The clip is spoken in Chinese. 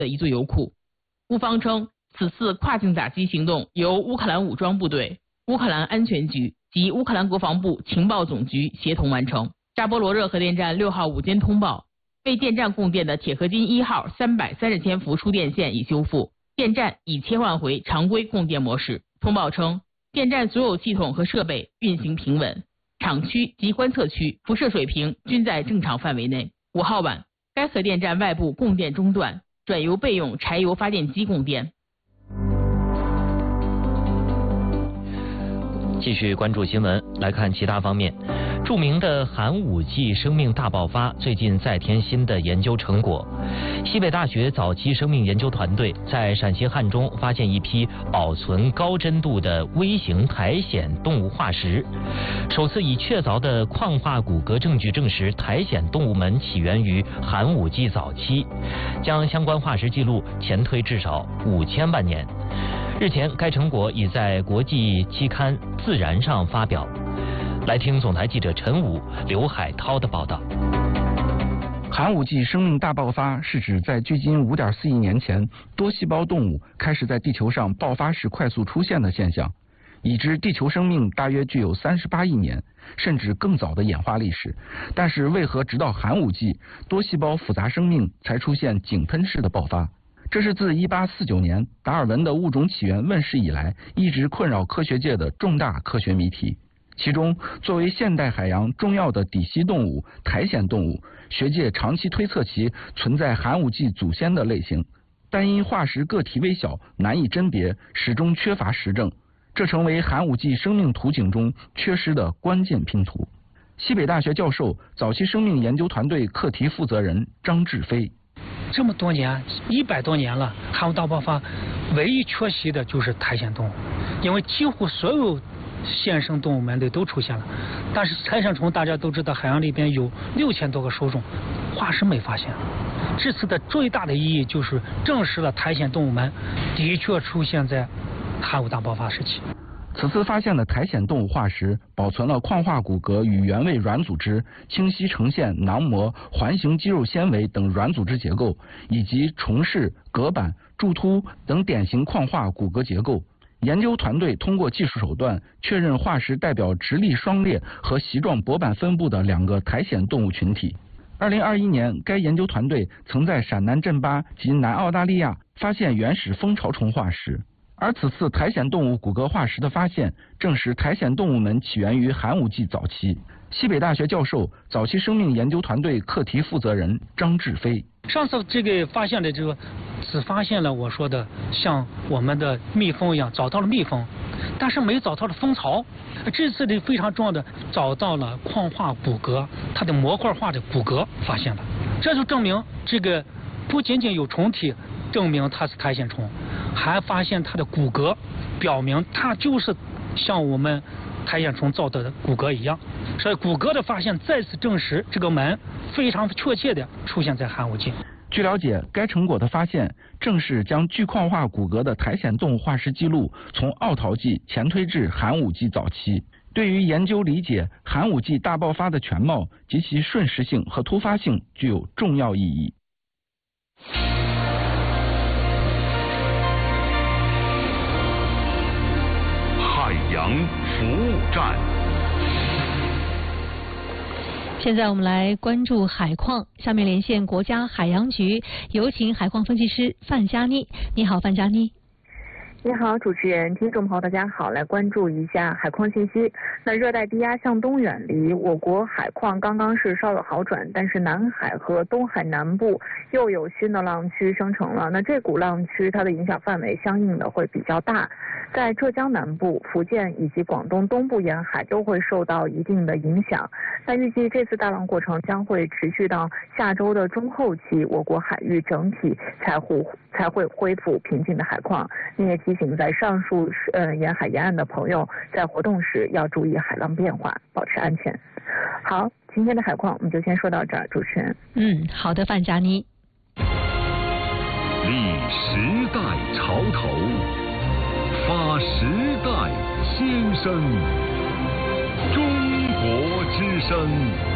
的一座油库。乌方称，此次跨境打击行动由乌克兰武装部队、乌克兰安全局及乌克兰国防部情报总局协同完成。扎波罗热核电站6号午间通报，为电站供电的铁合金1号330千伏输电线已修复，电站已切换回常规供电模式。通报称，电站所有系统和设备运行平稳，厂区及观测区辐射水平均在正常范围内。5号晚，该核电站外部供电中断，转由备用柴油发电机供电。 继续关注新闻，来看其他方面。著名的寒武纪生命大爆发最近再添新的研究成果。西北大学早期生命研究团队在陕西汉中发现一批保存高真度的微型苔藓动物化石，首次以确凿的矿化骨骼证据证实苔藓动物们起源于寒武纪早期，将相关化石记录前推至少5000万年。日前，该成果已在国际期刊《自然》上发表。来听总台记者陈武、刘海涛的报道。 寒武纪生命大爆发是指在距今5.4亿年前，多细胞动物开始在地球上爆发式快速出现的现象。已知地球生命大约具有38亿年，甚至更早的演化历史。但是为何直到寒武纪，多细胞复杂生命才出现井喷式的爆发？这是自1849年达尔文的物种起源问世以来，一直困扰科学界的重大科学谜题。其中，作为现代海洋重要的底栖动物苔藓动物，学界长期推测其存在寒武纪祖先的类型，但因化石个体微小，难以甄别，始终缺乏实证，这成为寒武纪生命图景中缺失的关键拼图。西北大学教授、早期生命研究团队课题负责人张志飞。 这么多年，100多年了，寒武大爆发唯一缺席的就是苔藓动物，因为几乎所有现生动物门类都出现了，但是苔藓虫大家都知道，海洋里边有6000多个属种，化石没发现。这次的最大的意义就是证实了苔藓动物们的确出现在寒武大爆发时期。 此次发现的苔藓动物化石保存了矿化骨骼与原位软组织、清晰呈现囊膜、环形肌肉纤维等软组织结构，以及虫室、隔板、柱突等典型矿化骨骼结构。研究团队通过技术手段确认化石代表直立双裂和席状薄板分布的2个苔藓动物群体。2021年，该研究团队曾在陕南镇巴及南澳大利亚发现原始蜂巢虫化石。而此次苔藓动物骨骼化石的发现，证实苔藓动物们起源于寒武纪早期。西北大学教授、早期生命研究团队课题负责人张志飞。 上次这个发现的这个，只发现了我说的像我们的蜜蜂一样，找到了蜜蜂，但是没找到了蜂巢。这次的非常重要的，找到了矿化骨骼，它的模块化的骨骼发现了，这就证明这个不仅仅有虫体证明它是苔藓虫，还发现它的骨骼，表明它就是像我们苔藓虫造的骨骼一样。所以骨骼的发现再次证实这个门非常确切的出现在寒武纪。 据了解，该成果的发现正是将巨矿化骨骼的苔藓动物化石记录从奥陶纪前推至寒武纪早期，对于研究理解寒武纪大爆发的全貌及其瞬时性和突发性具有重要意义。 海洋服务站。 现在我们来关注海况，下面连线国家海洋局，有请海况分析师范佳妮。你好，范佳妮。 你好，主持人，听众朋友，大家好，来关注一下海况信息。那热带低压向东远离，我国海况刚刚是稍有好转，但是南海和东海南部又有新的浪区生成了。那这股浪区它的影响范围相应的会比较大，在浙江南部、福建以及广东东部沿海都会受到一定的影响。那预计这次大浪过程将会持续到下周的中后期，我国海域整体才会恢复平静的海况。你也提醒在上述沿海沿岸的朋友，在活动时要注意海浪变化，保持安全。好，今天的海况我们就先说到这儿，主持人。 好的，范佳妮。 立时代潮头，发时代先声，中国之声。